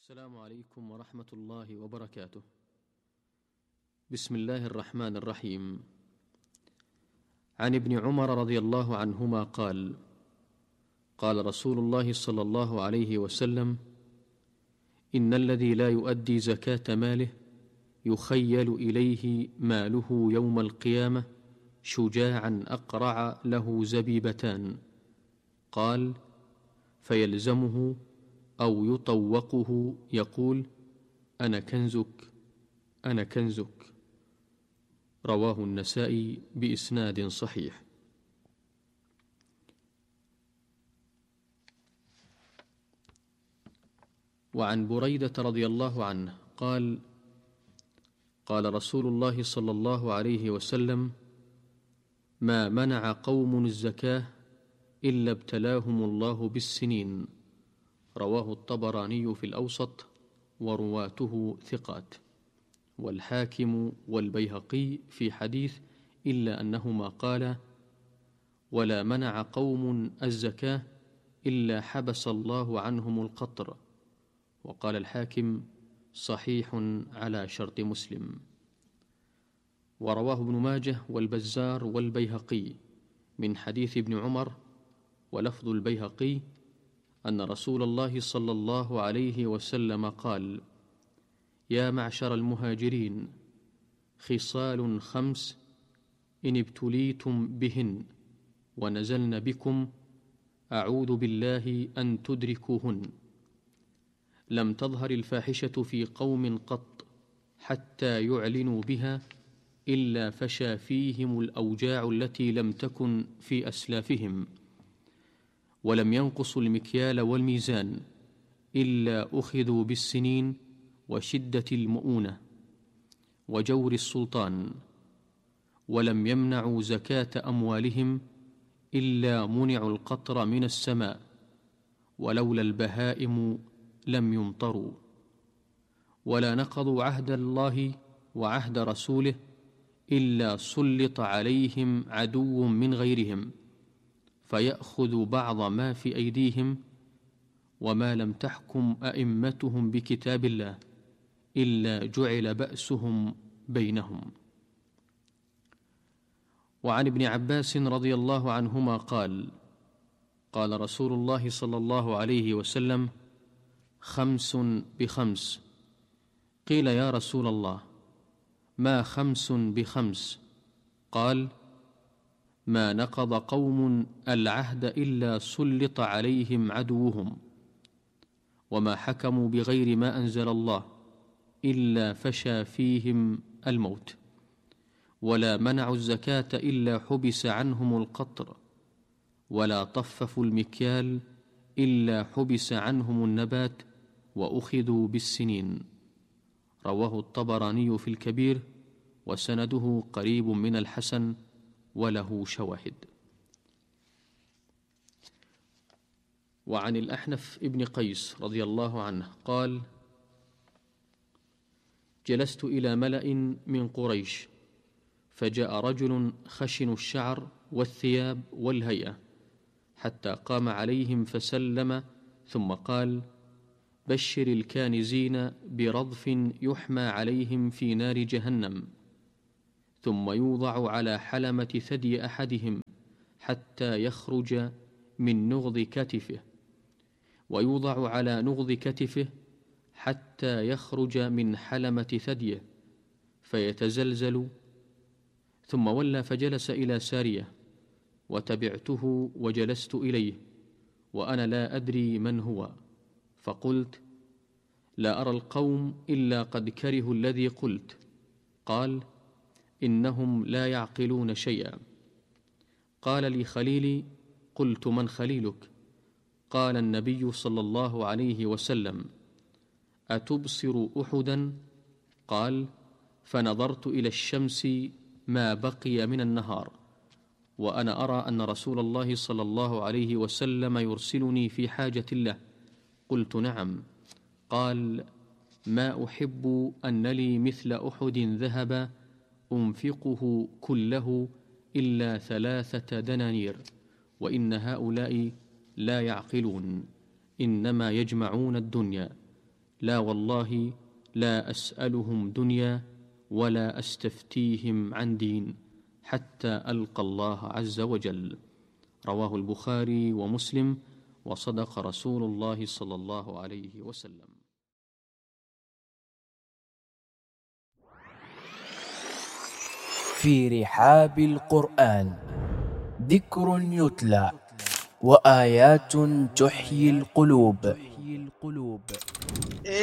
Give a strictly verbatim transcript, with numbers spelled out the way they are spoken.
السلام عليكم ورحمة الله وبركاته. بسم الله الرحمن الرحيم. عن ابن عمر رضي الله عنهما قال: قال رسول الله صلى الله عليه وسلم: إن الذي لا يؤدي زكاة ماله يخيل إليه ماله يوم القيامة شجاعا أقرع له زبيبتان. قال: فيلزمه أو يطوقه يقول: أنا كنزك أنا كنزك. رواه النسائي بإسناد صحيح. وعن بريدة رضي الله عنه قال: قال رسول الله صلى الله عليه وسلم: ما منع قوم الزكاة إلا ابتلاهم الله بالسنين. رواه الطبراني في الأوسط ورواته ثقات، والحاكم والبيهقي في حديث إلا أنهما قالا: ولا منع قوم الزكاة إلا حبس الله عنهم القطر. وقال الحاكم: صحيح على شرط مسلم. ورواه ابن ماجه والبزار والبيهقي من حديث ابن عمر، ولفظ البيهقي أن رسول الله صلى الله عليه وسلم قال: يا معشر المهاجرين، خصال خمس إن ابتليتم بهن ونزلن بكم أعوذ بالله أن تدركوهن. لم تظهر الفاحشة في قوم قط حتى يعلنوا بها إلا فشى فيهم الأوجاع التي لم تكن في أسلافهم، ولم ينقصوا المكيال والميزان إلا أخذوا بالسنين وشدة المؤونة وجور السلطان، ولم يمنعوا زكاة أموالهم إلا منعوا القطر من السماء، ولولا البهائم لم يمطروا، ولا نقضوا عهد الله وعهد رسوله إلا سلط عليهم عدو من غيرهم فيأخذ بعض ما في أيديهم، وما لم تحكم أئمتهم بكتاب الله إلا جعل بأسهم بينهم. وعن ابن عباس رضي الله عنهما قال: قال رسول الله صلى الله عليه وسلم: خمس بخمس. قيل: يا رسول الله، ما خمس بخمس؟ قال: ما نقض قوم العهد إلا سلط عليهم عدوهم، وما حكموا بغير ما أنزل الله إلا فشى فيهم الموت، ولا منعوا الزكاة إلا حبس عنهم القطر، ولا طففوا المكيال إلا حبس عنهم النبات وأخذوا بالسنين. رواه الطبراني في الكبير، وسنده قريب من الحسن وله شواهد. وعن الأحنف ابن قيس رضي الله عنه قال: جلست إلى ملأ من قريش، فجاء رجل خشن الشعر والثياب والهيئة، حتى قام عليهم فسلم، ثم قال: بشر الكانزين برضف يحمى عليهم في نار جهنم، ثم يوضع على حلمة ثدي أحدهم حتى يخرج من نغض كتفه، ويوضع على نغض كتفه حتى يخرج من حلمة ثديه فيتزلزل. ثم ولى فجلس إلى سارية، وتبعته وجلست إليه وأنا لا أدري من هو، فقلت: لا أرى القوم إلا قد كرهوا الذي قلت. قال: إنهم لا يعقلون شيئا. قال لي خليلي. قلت: من خليلك؟ قال: النبي صلى الله عليه وسلم. أتبصر أحدا؟ قال: فنظرت إلى الشمس ما بقي من النهار، وأنا أرى أن رسول الله صلى الله عليه وسلم يرسلني في حاجة له. قلت: نعم. قال: ما أحب أن لي مثل أحد ذهب أنفقه كله إلا ثلاثة دنانير، وإن هؤلاء لا يعقلون، إنما يجمعون الدنيا، لا والله لا أسألهم دنيا ولا أستفتيهم عن دين حتى ألقى الله عز وجل. رواه البخاري ومسلم، وصدق رسول الله صلى الله عليه وسلم. في رحاب القرآن ذكر يتلى وآيات تحيي القلوب.